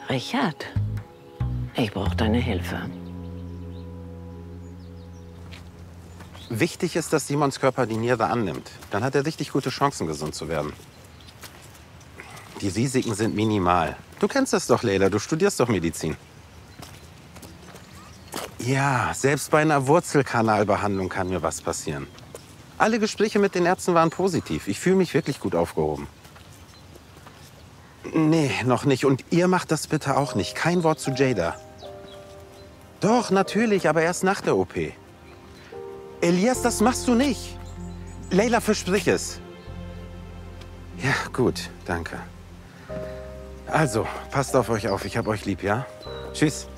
Richard, ich brauche deine Hilfe. Wichtig ist, dass Simons Körper die Niere annimmt. Dann hat er richtig gute Chancen, gesund zu werden. Die Risiken sind minimal. Du kennst das doch, Leila. Du studierst doch Medizin. Ja, selbst bei einer Wurzelkanalbehandlung kann mir was passieren. Alle Gespräche mit den Ärzten waren positiv. Ich fühle mich wirklich gut aufgehoben. Nee, noch nicht. Und ihr macht das bitte auch nicht. Kein Wort zu Jada. Doch, natürlich, aber erst nach der OP. Elias, das machst du nicht. Leila, versprich es. Ja, gut, danke. Also, passt auf euch auf. Ich hab euch lieb, ja? Tschüss.